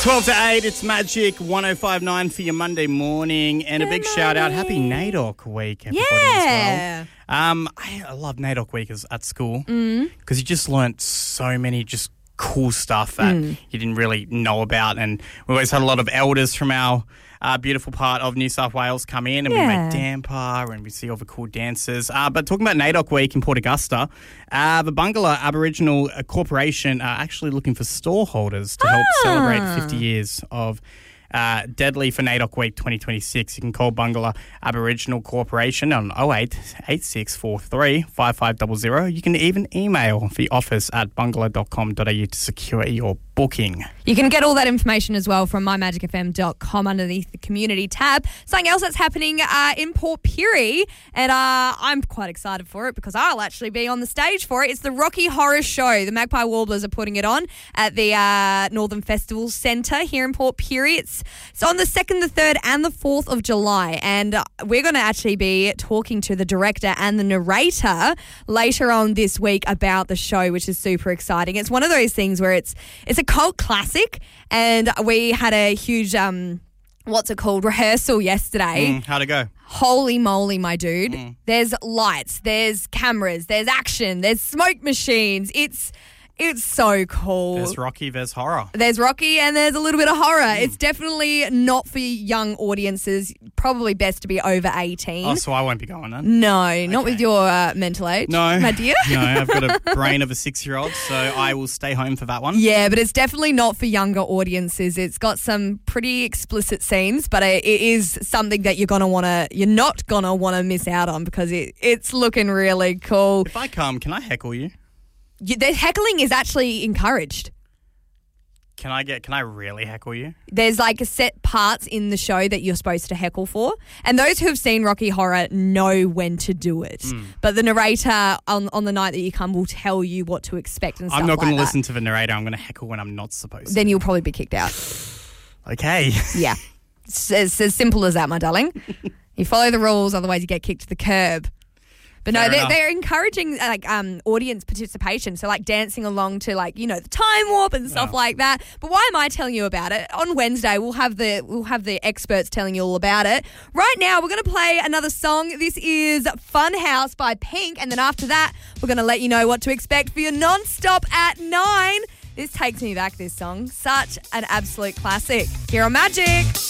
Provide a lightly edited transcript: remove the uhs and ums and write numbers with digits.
12 to 8, it's Magic 105.9 for your Monday morning. And a big shout out. Happy NAIDOC week, everybody, as well. I love NAIDOC week at school because you just learnt so many just cool stuff that you didn't really know about. And we always had a lot of elders from our beautiful part of New South Wales come in, and we make damper and we see all the cool dances. But talking about NAIDOC week in Port Augusta, the Bungalow Aboriginal Corporation are actually looking for store holders to help celebrate 50 years of Deadly for NAIDOC Week 2026. You can call Bungalow Aboriginal Corporation on 08 8643 5500. You can even email the office at bungalow.com.au to secure your booking. You can get all that information as well from mymagicfm.com underneath the community tab. Something else that's happening in Port Pirie, and I'm quite excited for it because I'll actually be on the stage for it. It's the Rocky Horror Show. The Magpie Warblers are putting it on at the Northern Festival Centre here in Port Pirie. It's on the 2nd, the 3rd and the 4th of July, and we're going to actually be talking to the director and the narrator later on this week about the show, which is super exciting. It's one of those things where it's a cult classic, and we had a huge rehearsal yesterday. How'd it go? Holy moly, my dude. There's lights, there's cameras, there's action, there's smoke machines. It's so cool. There's Rocky, there's horror. There's Rocky and there's a little bit of horror. It's definitely not for young audiences. Probably best to be over 18. Oh, so I won't be going then? No, not with your mental age, no, my dear. No, I've got a brain of a 6-year-old, so I will stay home for that one. Yeah, but it's definitely not for younger audiences. It's got some pretty explicit scenes, but it is something that you're not gonna want to miss out on because it's looking really cool. If I come, can I heckle you? The heckling is actually encouraged. Can I really heckle you? There's like set parts in the show that you're supposed to heckle for. And those who have seen Rocky Horror know when to do it. But the narrator on the night that you come will tell you what to expect and stuff like that. I'm not going to listen to the narrator. I'm going to heckle when I'm not supposed to. Then you'll probably be kicked out. Okay. Yeah. It's as simple as that, my darling. You follow the rules, otherwise you get kicked to the curb. But no, they're encouraging audience participation, so like dancing along to the time warp and stuff like that. But why am I telling you about it? On Wednesday we'll have the experts telling you all about it. Right now we're going to play another song. This is Funhouse by Pink, and then after that we're going to let you know what to expect for your non-stop at 9. This takes me back, this song. Such an absolute classic. Here on Magic.